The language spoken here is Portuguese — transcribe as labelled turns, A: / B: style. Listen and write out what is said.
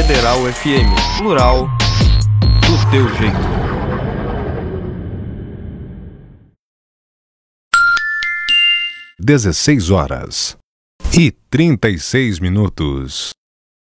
A: Federal FM, plural, do teu jeito.
B: 16 horas e 36 minutos.